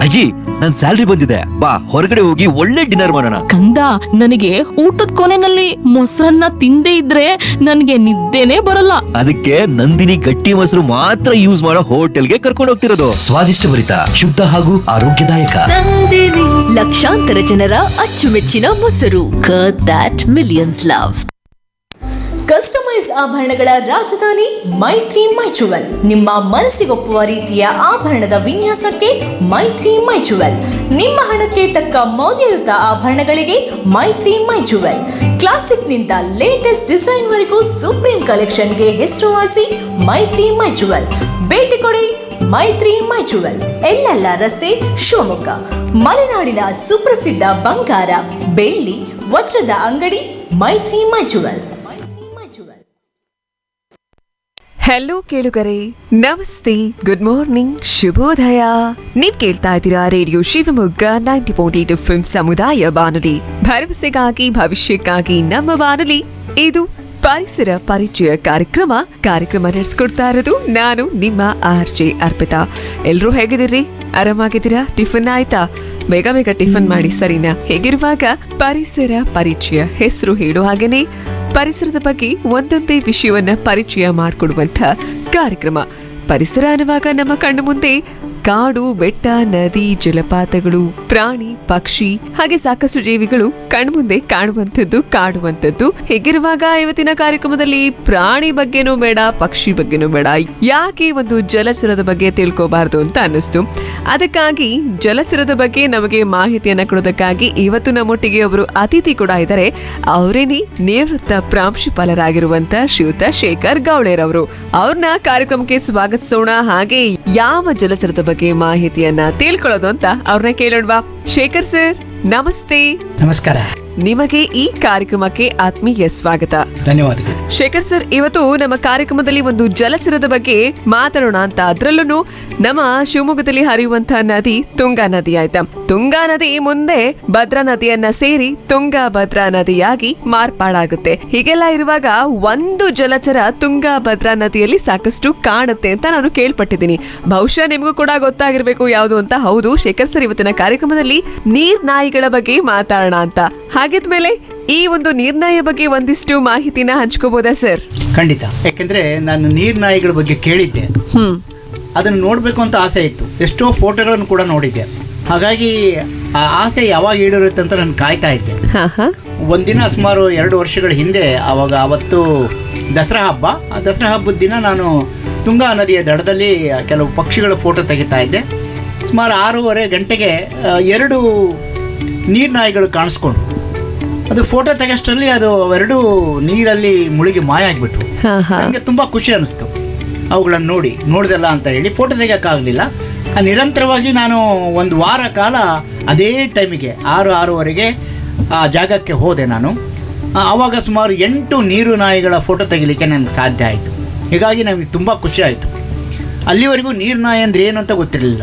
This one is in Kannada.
ಅಜ್ಜಿ, ನನ್ ಸ್ಯಾಲ್ರಿ ಬಂದಿದೆ, ಬಾ ಹೊರಗಡೆ ಹೋಗಿ ಒಳ್ಳೆ ಡಿನ್ನರ್ ಮಾಡೋಣ. ಕಂದ, ನನಗೆ ಊಟದ ಕೊನೆನಲ್ಲಿ ಮೊಸರನ್ನ ತಿಂದೇ ಇದ್ರೆ ನನಗೆ ನಿದ್ದೆನೆ ಬರಲ್ಲ. ಅದಕ್ಕೆ ನಂದಿನಿ ಗಟ್ಟಿ ಮೊಸರು ಮಾತ್ರ ಯೂಸ್ ಮಾಡೋ ಹೋಟೆಲ್ಗೆ ಕರ್ಕೊಂಡು ಹೋಗ್ತಿರೋದು. ಸ್ವಾದಿಷ್ಟಭರಿತ, ಶುದ್ಧ ಹಾಗೂ ಆರೋಗ್ಯದಾಯಕ. ಲಕ್ಷಾಂತರ ಜನರ ಅಚ್ಚುಮೆಚ್ಚಿನ ಮೊಸರು ದಟ್ ಮಿಲಿಯನ್ಸ್ ಲವ್. ಕಸ್ಟಮೈಸ್ ಆಭರಣಗಳ ರಾಜಧಾನಿ ಮೈತ್ರಿ ಮೈಚುವಲ್. ನಿಮ್ಮ ಮನಸ್ಸಿಗೊಪ್ಪುವ ರೀತಿಯ ಆಭರಣದ ವಿನ್ಯಾಸಕ್ಕೆ ಮೈತ್ರಿ ಮೈಚುವಲ್. ನಿಮ್ಮ ಹಣಕ್ಕೆ ತಕ್ಕ ಮೌಲ್ಯಯುತ ಆಭರಣಗಳಿಗೆ ಮೈತ್ರಿ ಮೈಚುವಲ್. ಕ್ಲಾಸಿಕ್ನಿಂದ ಲೇಟೆಸ್ಟ್ ಡಿಸೈನ್ ವರೆಗೂ ಸುಪ್ರೀಂ ಕಲೆಕ್ಷನ್ಗೆ ಹೆಸರುವಾಸಿ ಮೈತ್ರಿ ಮೈಚುವಲ್. ಭೇಟಿ ಕೊಡಿ ಮೈತ್ರಿ ಮೈಚುವಲ್, ಎಲ್ಲೆಲ್ಲ ರಸ್ತೆ, ಶಿವಮೊಗ್ಗ. ಮಲೆನಾಡಿನ ಸುಪ್ರಸಿದ್ಧ ಬಂಗಾರ, ಬೆಳ್ಳಿ, ವಜ್ರದ ಅಂಗಡಿ ಮೈತ್ರಿ ಮೈಚುವಲ್. ಹೆಲೋ ಕೇಳುಗರೆ, ನಮಸ್ತೆ, ಗುಡ್ ಮಾರ್ನಿಂಗ್, ಶುಭೋದಯ. ನೀವ್ ಕೇಳ್ತಾ ಇದ್ದೀರಾ ರೇಡಿಯೋ ಶಿವಮೊಗ್ಗ 90.8 FM ಸಮುದಾಯ ಬಾನುಲಿ. ಭರವಸೆಗಾಗಿ ಭವಿಷ್ಯಕ್ಕಾಗಿ ನಮ್ಮ ಬಾನುಲಿ. ಇದು ಪರಿಸರ ಪರಿಚಯ ಕಾರ್ಯಕ್ರಮ ನಡೆಸ್ಕೊಡ್ತಾ ಇರೋದು ನಾನು ನಿಮ್ಮ RJ ಅರ್ಪಿತಾ. ಎಲ್ರೂ ಹೇಗಿದ್ದೀರಿ? ಆರಾಮಾಗಿದ್ದೀರಾ? ಟಿಫನ್ ಆಯ್ತಾ? ಬೇಗ ಬೇಗ ಟಿಫನ್ ಮಾಡಿ, ಸರಿನಾ? ಹೇಗಿರುವಾಗ ಪರಿಸರ ಪರಿಚಯ ಹೆಸರು ಹೇಳೋ ಹಾಗೇನೆ ಪರಿಸರದ ಬಗ್ಗೆ ಒಂದೊಂದೇ ವಿಷಯವನ್ನ ಪರಿಚಯ ಮಾಡಿಕೊಡುವಂತ ಕಾರ್ಯಕ್ರಮ. ಪರಿಸರ ಅನ್ನುವಾಗ ನಮ್ಮ ಕಣ್ಣು ಮುಂದೆ ಕಾಡು, ಬೆಟ್ಟ, ನದಿ, ಜಲಪಾತಗಳು, ಪ್ರಾಣಿ, ಪಕ್ಷಿ, ಹಾಗೆ ಸಾಕಷ್ಟು ಜೀವಿಗಳು ಕಣ್ಮುಂದೆ ಕಾಡುವಂಥದ್ದು. ಹೀಗಿರುವಾಗ ಇವತ್ತಿನ ಕಾರ್ಯಕ್ರಮದಲ್ಲಿ ಪ್ರಾಣಿ ಬಗ್ಗೆನೂ ಬೇಡ, ಪಕ್ಷಿ ಬಗ್ಗೆನೂ ಬೇಡ, ಯಾಕೆ ಒಂದು ಜಲಚರದ ಬಗ್ಗೆ ತಿಳ್ಕೋಬಾರ್ದು ಅಂತ ಅನ್ನಿಸ್ತು. ಅದಕ್ಕಾಗಿ ಜಲಚರದ ಬಗ್ಗೆ ನಮಗೆ ಮಾಹಿತಿಯನ್ನ ಕೊಡೋದಕ್ಕಾಗಿ ಇವತ್ತು ನಮ್ಮೊಟ್ಟಿಗೆ ಒಬ್ಬರು ಅತಿಥಿ ಕೂಡ ಇದ್ದಾರೆ. ಅವರೇನಿ ನಿವೃತ್ತ ಪ್ರಾಂಶುಪಾಲರಾಗಿರುವಂತ ಶ್ರೀಯುತ ಶೇಖರ್ ಗೌಳೇರ್ ಅವರು. ಅವ್ರನ್ನ ಕಾರ್ಯಕ್ರಮಕ್ಕೆ ಸ್ವಾಗತಿಸೋಣ. ಹಾಗೆ ಯಾವ ಜಲಚರದ ಬಗ್ಗೆ ಮಾಹಿತಿಯನ್ನ ತಿಳ್ಕೊಳ್ಳೋದು ಅಂತ ಅವ್ರನ್ನ ಕೇಳೋಣವಾ. ಶೇಖರ್ ಸರ್, ನಮಸ್ತೆ. ನಮಸ್ಕಾರ. ನಿಮಗೆ ಈ ಕಾರ್ಯಕ್ರಮಕ್ಕೆ ಆತ್ಮೀಯ ಸ್ವಾಗತ. ಧನ್ಯವಾದಗಳು. ಶೇಖರ್ ಸರ್, ಇವತ್ತು ನಮ್ಮ ಕಾರ್ಯಕ್ರಮದಲ್ಲಿ ಒಂದು ಜಲಚರದ ಬಗ್ಗೆ ಮಾತಾಡೋಣ ಅಂತ. ಅದ್ರಲ್ಲೂ ನಮ್ಮ ಶಿವಮೊಗ್ಗದಲ್ಲಿ ಹರಿಯುವಂತಹ ನದಿ ತುಂಗಾ ನದಿ. ಆಯ್ತಾ? ತುಂಗಾ ನದಿ ಮುಂದೆ ಭದ್ರಾ ನದಿಯನ್ನ ಸೇರಿ ತುಂಗಾ ಭದ್ರಾ ನದಿಯಾಗಿ ಮಾರ್ಪಾಡಾಗುತ್ತೆ. ಹೀಗೆಲ್ಲ ಇರುವಾಗ ಒಂದು ಜಲಚರ ತುಂಗಾ ಭದ್ರಾ ನದಿಯಲ್ಲಿ ಸಾಕಷ್ಟು ಕಾಣುತ್ತೆ ಅಂತ ನಾನು ಕೇಳ್ಪಟ್ಟಿದ್ದೀನಿ. ಬಹುಶಃ ನಿಮಗೂ ಕೂಡ ಗೊತ್ತಾಗಿರ್ಬೇಕು ಯಾವುದು ಅಂತ. ಹೌದು ಶೇಖರ್ ಸರ್, ಇವತ್ತಿನ ಕಾರ್ಯಕ್ರಮದಲ್ಲಿ ನೀರ್ನಾಯಿಗಳ ಬಗ್ಗೆ ಮಾತಾಡೋಣ ಅಂತ. ಹಾಗಿದ್ಮೇಲೆ ಈ ಒಂದು ನೀರ್ನಾಯಿಯ ಬಗ್ಗೆ ಒಂದಿಷ್ಟು ಮಾಹಿತಿನ ಹಂಚ್ಕೋಬಹುದಾ ಸರ್? ಖಂಡಿತ. ಯಾಕೆಂದ್ರೆ ನಾನು ನೀರ್ನಾಯಿಗಳ ಬಗ್ಗೆ ಕೇಳಿದ್ದೆ, ಅದನ್ನು ನೋಡ್ಬೇಕು ಅಂತ ಆಸೆ ಇತ್ತು. ಎಷ್ಟೋ ಫೋಟೋಗಳನ್ನು ಕೂಡ ನೋಡಿದ್ದೆ. ಹಾಗಾಗಿ ಆ ಆಸೆ ಯಾವಾಗ ಈಡೇರುತ್ತೆ ಅಂತ ನಾನು ಕಾಯ್ತಾ ಇದ್ದೆ. ಒಂದಿನ ಸುಮಾರು 2 ವರ್ಷಗಳ ಹಿಂದೆ, ಅವತ್ತು ದಸರಾ ಹಬ್ಬ. ಆ ದಸರಾ ಹಬ್ಬದ ದಿನ ನಾನು ತುಂಗಾ ನದಿಯ ದಡದಲ್ಲಿ ಕೆಲವು ಪಕ್ಷಿಗಳ ಫೋಟೋ ತೆಗಿತಾ ಇದ್ದೆ. ಸುಮಾರು 6:30 ಗಂಟೆಗೆ 2 ನೀರ್ನಾಯಿಗಳು ಕಾಣಿಸ್ಕೊಂಡು, ಅದು ಫೋಟೋ ತೆಗೆಷ್ಟರಲ್ಲಿ ಅದು ಅವೆರಡೂ ನೀರಲ್ಲಿ ಮುಳುಗಿ ಮಾಯ ಆಗಿಬಿಟ್ರು. ನನಗೆ ತುಂಬ ಖುಷಿ ಅನ್ನಿಸ್ತು ಅವುಗಳನ್ನು ನೋಡಿದೆಲ್ಲ ಅಂತ ಹೇಳಿ. ಫೋಟೋ ತೆಗೋಕ್ಕಾಗಲಿಲ್ಲ. ನಿರಂತರವಾಗಿ ನಾನು 1 ವಾರ ಕಾಲ ಅದೇ ಟೈಮಿಗೆ 6:30ಗೆ ಆ ಜಾಗಕ್ಕೆ ಹೋದೆ ನಾನು. ಆವಾಗ ಸುಮಾರು 8 ನೀರು ನಾಯಿಗಳ ಫೋಟೋ ತೆಗಿಲಿಕ್ಕೆ ನನಗೆ ಸಾಧ್ಯ ಆಯಿತು. ಹೀಗಾಗಿ ನನಗೆ ತುಂಬ ಖುಷಿ ಆಯಿತು. ಅಲ್ಲಿವರೆಗೂ ನೀರು ನಾಯಿ ಅಂದರೆ ಏನು ಅಂತ ಗೊತ್ತಿರಲಿಲ್ಲ.